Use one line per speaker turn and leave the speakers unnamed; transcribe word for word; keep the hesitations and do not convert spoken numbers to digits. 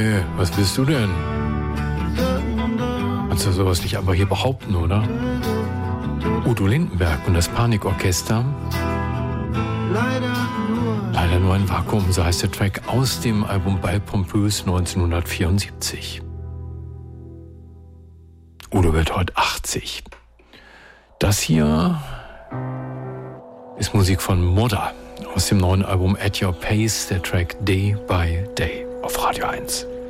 Hey, was willst du denn? Kannst du sowas nicht einfach hier behaupten, oder? Udo Lindenberg und das Panikorchester. Leider nur ein Vakuum, so heißt der Track aus dem Album Bal Pompös neunzehnhundertvierundsiebzig. Udo wird heute achtzig. Das hier ist Musik von Mudder aus dem neuen Album At Your Pace, der Track Day by Day auf Radio eins.